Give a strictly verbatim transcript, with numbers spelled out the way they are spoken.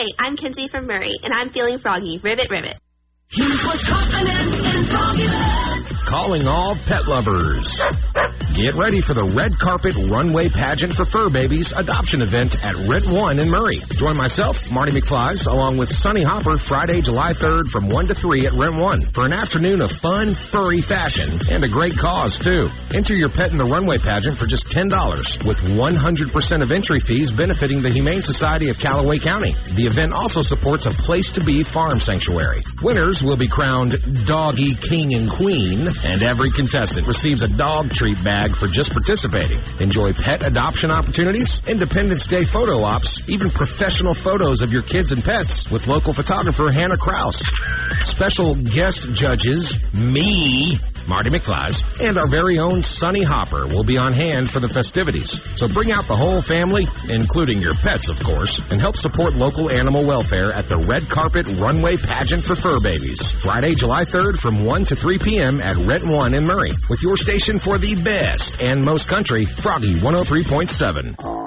Hey, I'm Kenzie from Murray, and I'm feeling froggy. Rivet, rivet. Here's what's happening in Froggyland. Calling all pet lovers. Get ready for the Red Carpet Runway Pageant for Fur Babies adoption event at Rent One in Murray. Join myself, Marty McFlies, along with Sonny Hopper Friday, July third from one to three at Rent One for an afternoon of fun, furry fashion and a great cause, too. Enter your pet in the runway pageant for just ten dollars with one hundred percent of entry fees benefiting the Humane Society of Callaway County. The event also supports a place-to-be farm sanctuary. Winners will be crowned Doggy King and Queen, and every contestant receives a dog treat bag for just participating. Enjoy pet adoption opportunities, Independence Day photo ops, even professional photos of your kids and pets with local photographer Hannah Kraus. Special guest judges, me, Marty McFlies, and our very own Sonny Hopper will be on hand for the festivities. So bring out the whole family, including your pets, of course, and help support local animal welfare at the Red Carpet Runway Pageant for Fur Babies. Friday, July third from one to three p.m. at Rent One in Murray. With your station for the best and most country, Froggy one oh three point seven.